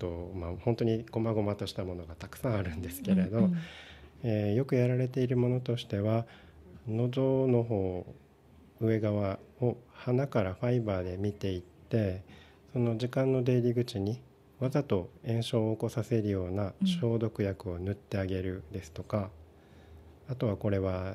と、本当に細々としたものがたくさんあるんですけれど、よくやられているものとしては、喉の方上側を鼻からファイバーで見ていって、その耳管の出入り口にわざと炎症を起こさせるような消毒薬を塗ってあげるですとか、あとはこれは